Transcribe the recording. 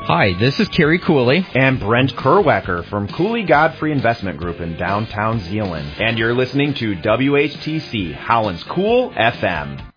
Hi, this is Kerry Cooley. And Brent Kerwecker from Cooley Godfrey Investment Group in downtown Zeeland. And you're listening to WHTC, Howland's Cool FM.